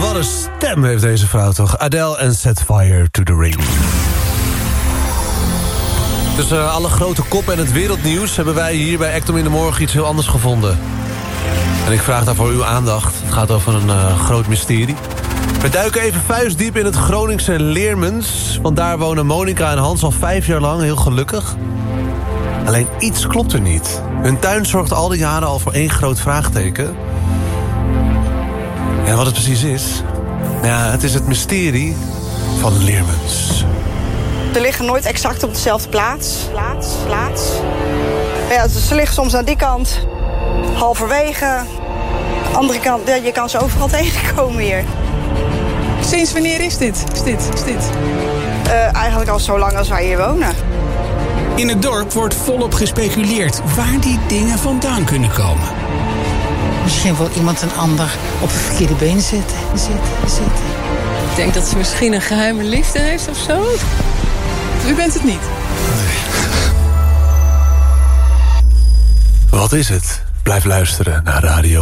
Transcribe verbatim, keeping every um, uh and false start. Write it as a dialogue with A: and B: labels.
A: Wat een stem heeft deze vrouw toch. Adele en Set Fire to the Ring. Tussen alle grote koppen en het wereldnieuws... hebben wij hier bij Ektom in de Morgen iets heel anders gevonden. En ik vraag daarvoor uw aandacht. Het gaat over een uh, groot mysterie. We duiken even vuistdiep in het Groningse Leermens. Want daar wonen Monica en Hans al vijf jaar lang heel gelukkig. Alleen iets klopt er niet. Hun tuin zorgt al die jaren al voor één groot vraagteken. En wat het precies is... ja, het is het mysterie van Leermens.
B: Ze liggen nooit exact op dezelfde plaats. Plaats, plaats. Ja, ze liggen soms aan die kant, halverwege. Andere kant, ja, je kan ze overal tegenkomen hier.
C: Sinds wanneer is dit? Is dit? Is dit?
B: Uh, eigenlijk al zo lang als wij hier wonen.
D: In het dorp wordt volop gespeculeerd waar die dingen vandaan kunnen komen.
E: Misschien wil iemand een ander op het verkeerde been zitten, zitten, zitten.
C: Ik denk dat ze misschien een geheime liefde heeft of zo. U bent het niet?
A: Nee. Wat is het? Blijf luisteren naar Radio